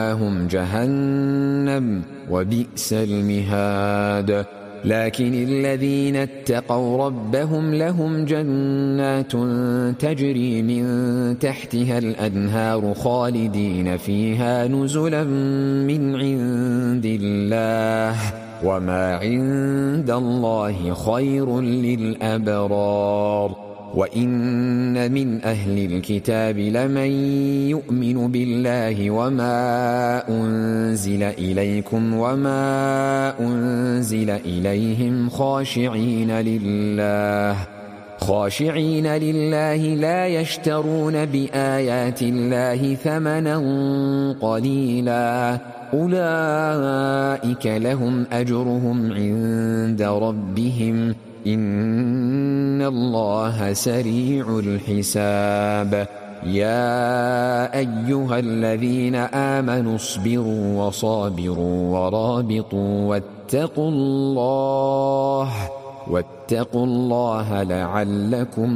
ومأواهم جهنم وبئس المهاد. لكن الذين اتقوا ربهم لهم جنات تجري من تحتها الأنهار خالدين فيها نزلا من عند الله، وما عند الله خير للأبرار. وإن من أهل الكتاب لمن يؤمن بالله وما أنزل إليكم وما أنزل إليهم خاشعين لله لا يشترون بآيات الله ثمنا قليلا، أولئك لهم أجرهم عند ربهم إن الله سريع الحساب. يا أيها الذين آمنوا اصبروا وصابروا ورابطوا واتقوا الله لعلكم